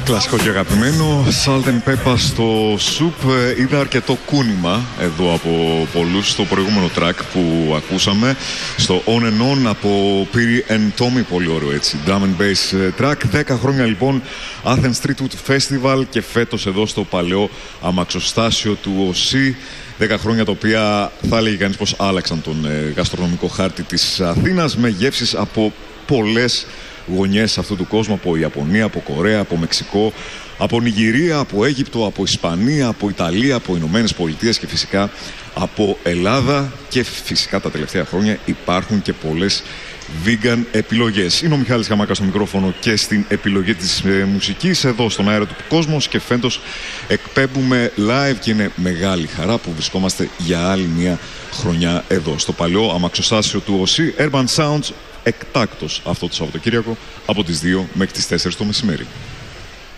Κλασικό και αγαπημένο, Salt and Pepper στο Soup. Είδα αρκετό κούνημα εδώ από πολλούς στο προηγούμενο track που ακούσαμε, στο On and On από Piri and Tommy, πολύ ωραίο έτσι, drum and bass track. 10 χρόνια λοιπόν Athens Streetwood Festival και φέτος εδώ στο παλαιό αμαξοστάσιο του ΟΣΥ. 10 χρόνια τα οποία θα έλεγε κανείς πως άλλαξαν τον γαστρονομικό χάρτη της Αθήνας με γεύσεις από πολλές γωνιές αυτού του κόσμου, από Ιαπωνία, από Κορέα, από Μεξικό, από Νιγηρία, από Αίγυπτο, από Ισπανία, από Ιταλία, από Ηνωμένες Πολιτείες και φυσικά από Ελλάδα, και φυσικά τα τελευταία χρόνια υπάρχουν και πολλές vegan επιλογές. Είναι ο Μιχάλης Χαμάκας στο μικρόφωνο και στην επιλογή της μουσικής εδώ στον αέρα του Κόσμος, και φέτος εκπέμπουμε live και είναι μεγάλη χαρά που βρισκόμαστε για άλλη μια χρονιά εδώ στο παλαιό αμαξοστάσιο του ΟΣΥ. Urban Sounds εκτάκτος αυτό το Σαββατοκύριακο από τις 2 μέχρι τις 4 το μεσημέρι.